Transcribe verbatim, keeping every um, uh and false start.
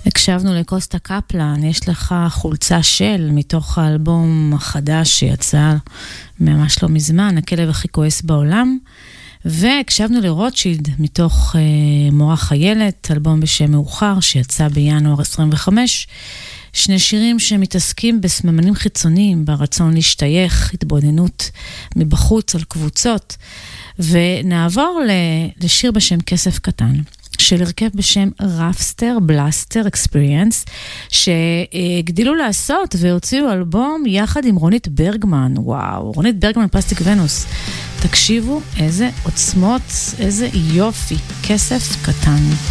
הקשבנו לקוסטה קפלן, יש לך חולצה של, מתוך האלבום החדש שיצא ממש לא מזמן, הכלב הכי כועס בעולם, והקשבנו לרוטשילד מתוך אה, מורה חיילת, אלבום בשם מאוחר שיצא בינואר עשרים וחמש, שני שירים שמתעסקים בסממנים חיצוניים, ברצון להשתייך, התבוננות מבחוץ על קבוצות, ונעבור לשיר בשם כסף קטן, של הרכב בשם רפסטר בלאסטר אקספיריאנס, שהגדילו לעשות והוציאו אלבום יחד עם רונית ברגמן. וואו, רונית ברגמן פלסטיק ונוס. תקשיבו איזה עוצמות, איזה יופי, כסף קטן.